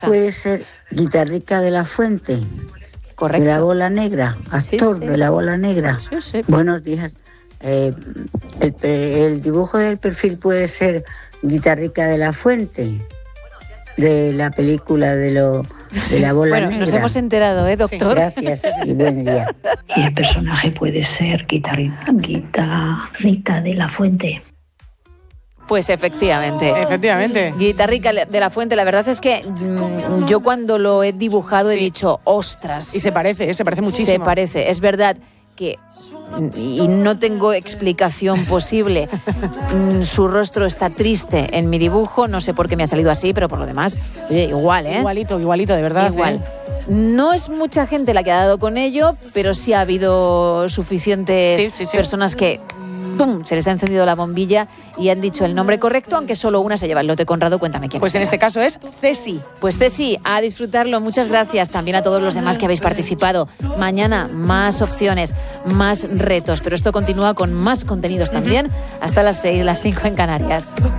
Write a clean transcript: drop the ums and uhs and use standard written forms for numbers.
Puede ser Guitarrica de la Fuente. Correcto. De la Bola Negra, actor de la Bola Negra. Sí. Buenos días. El dibujo del perfil puede ser Guitarrica de la Fuente, de la película de la Bola Negra. Nos hemos enterado, doctor? Sí. Gracias y buen día. Y el personaje puede ser Guitarrita de la Fuente. Pues efectivamente. Guitarrica de la Fuente, la verdad es que yo cuando lo he dibujado he dicho, ostras. Y se parece muchísimo. Se parece, es verdad que, y no tengo explicación posible, su rostro está triste en mi dibujo, no sé por qué me ha salido así, pero por lo demás, oye, igual, Igualito, de verdad. Igual. No es mucha gente la que ha dado con ello, pero sí ha habido suficientes personas que ¡pum!, se les ha encendido la bombilla y han dicho el nombre correcto, aunque solo una se lleva el lote. Conrado, cuéntame quién. Pues en este caso es Ceci. Pues Ceci, a disfrutarlo. Muchas gracias también a todos los demás que habéis participado. Mañana más opciones, más retos, pero esto continúa con más contenidos también hasta las 6, las 5 en Canarias.